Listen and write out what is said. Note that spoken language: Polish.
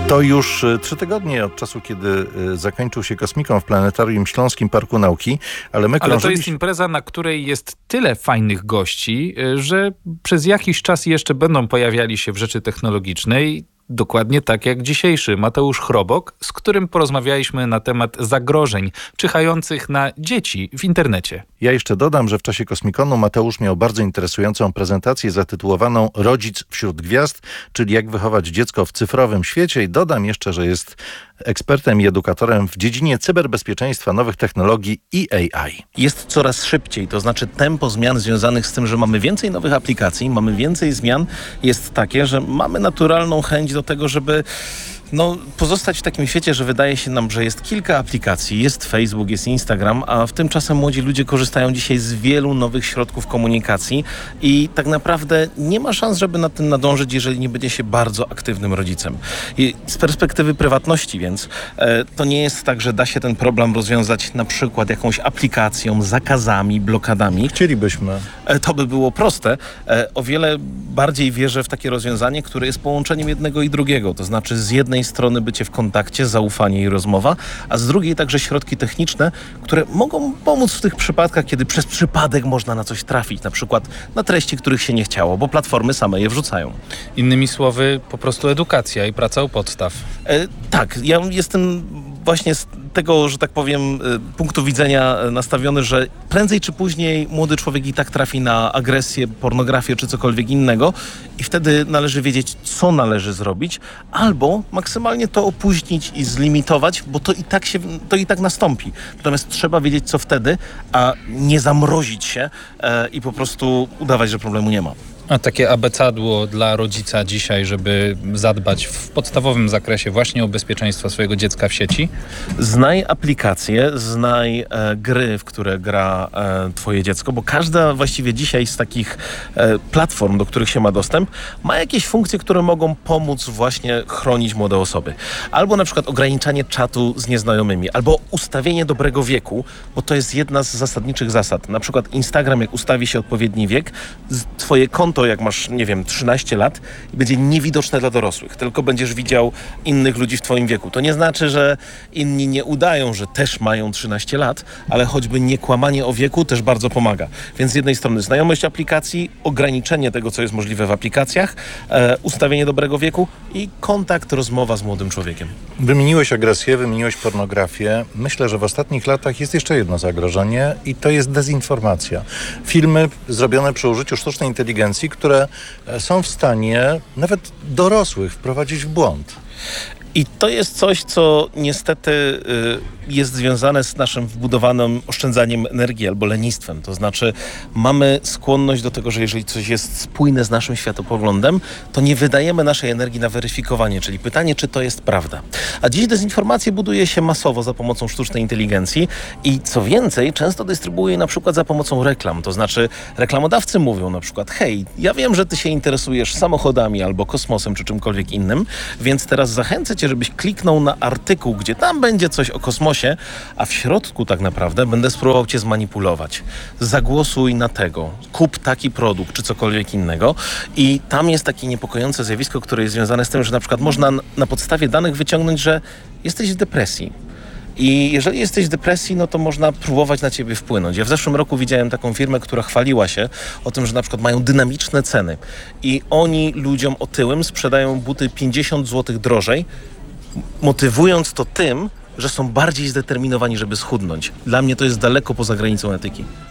To już 3 tygodnie od czasu, kiedy zakończył się kosmiką w Planetarium Śląskim Parku Nauki, ale my Ale to jest impreza, na której jest tyle fajnych gości, że przez jakiś czas jeszcze będą pojawiali się w Rzeczy Technologicznej. Dokładnie tak jak dzisiejszy Mateusz Chrobok, z którym porozmawialiśmy na temat zagrożeń czyhających na dzieci w internecie. Ja jeszcze dodam, że w czasie Kosmikonu Mateusz miał bardzo interesującą prezentację zatytułowaną Rodzic wśród gwiazd, czyli jak wychować dziecko w cyfrowym świecie, i dodam jeszcze, że jest ekspertem i edukatorem w dziedzinie cyberbezpieczeństwa, nowych technologii i AI. Jest coraz szybciej, to znaczy tempo zmian związanych z tym, że mamy więcej nowych aplikacji, mamy więcej zmian, jest takie, że mamy naturalną chęć do tego, żeby pozostać w takim świecie, że wydaje się nam, że jest kilka aplikacji, jest Facebook, jest Instagram, a w tymczasem młodzi ludzie korzystają dzisiaj z wielu nowych środków komunikacji i tak naprawdę nie ma szans, żeby na tym nadążyć, jeżeli nie będzie się bardzo aktywnym rodzicem. I z perspektywy prywatności więc to nie jest tak, że da się ten problem rozwiązać na przykład jakąś aplikacją, zakazami, blokadami. Chcielibyśmy. To by było proste. O wiele bardziej wierzę w takie rozwiązanie, które jest połączeniem jednego i drugiego, to znaczy z jednej strony bycie w kontakcie, zaufanie i rozmowa, a z drugiej także środki techniczne, które mogą pomóc w tych przypadkach, kiedy przez przypadek można na coś trafić, na przykład na treści, których się nie chciało, bo platformy same je wrzucają. Innymi słowy, po prostu edukacja i praca u podstaw. Tak, ja jestem właśnie z tego, że tak powiem, punktu widzenia nastawiony, że prędzej czy później młody człowiek i tak trafi na agresję, pornografię czy cokolwiek innego i wtedy należy wiedzieć, co należy zrobić, albo maksymalnie to opóźnić i zlimitować, bo to i tak nastąpi. Natomiast trzeba wiedzieć, co wtedy, a nie zamrozić się i po prostu udawać, że problemu nie ma. A takie abecadło dla rodzica dzisiaj, żeby zadbać w podstawowym zakresie właśnie o bezpieczeństwo swojego dziecka w sieci? Znaj aplikacje, znaj gry, w które gra twoje dziecko, bo każda właściwie dzisiaj z takich platform, do których się ma dostęp, ma jakieś funkcje, które mogą pomóc właśnie chronić młode osoby. Albo na przykład ograniczanie czatu z nieznajomymi, albo ustawienie dobrego wieku, bo to jest jedna z zasadniczych zasad. Na przykład Instagram, jak ustawi się odpowiedni wiek, twoje konto, jak masz, 13 lat, będzie niewidoczne dla dorosłych, tylko będziesz widział innych ludzi w twoim wieku. To nie znaczy, że inni nie udają, że też mają 13 lat, ale choćby niekłamanie o wieku też bardzo pomaga. Więc z jednej strony znajomość aplikacji, ograniczenie tego, co jest możliwe w aplikacjach, ustawienie dobrego wieku i kontakt, rozmowa z młodym człowiekiem. Wymieniłeś agresję, wymieniłeś pornografię. Myślę, że w ostatnich latach jest jeszcze jedno zagrożenie i to jest dezinformacja. Filmy zrobione przy użyciu sztucznej inteligencji, które są w stanie nawet dorosłych wprowadzić w błąd. I to jest coś, co niestety jest związane z naszym wbudowanym oszczędzaniem energii albo lenistwem. To znaczy mamy skłonność do tego, że jeżeli coś jest spójne z naszym światopoglądem, to nie wydajemy naszej energii na weryfikowanie, czyli pytanie, czy to jest prawda. A dziś dezinformację buduje się masowo za pomocą sztucznej inteligencji i co więcej, często dystrybuuje na przykład za pomocą reklam. To znaczy reklamodawcy mówią na przykład: hej, ja wiem, że ty się interesujesz samochodami albo kosmosem czy czymkolwiek innym, więc teraz zachęcę cię, żebyś kliknął na artykuł, gdzie tam będzie coś o kosmosie, a w środku tak naprawdę będę spróbował cię zmanipulować. Zagłosuj na tego, kup taki produkt, czy cokolwiek innego. I tam jest takie niepokojące zjawisko, które jest związane z tym, że na przykład można na podstawie danych wyciągnąć, że jesteś w depresji. I jeżeli jesteś w depresji, no to można próbować na ciebie wpłynąć. Ja w zeszłym roku widziałem taką firmę, która chwaliła się o tym, że na przykład mają dynamiczne ceny i oni ludziom otyłym sprzedają buty 50 zł drożej, motywując to tym, że są bardziej zdeterminowani, żeby schudnąć. Dla mnie to jest daleko poza granicą etyki.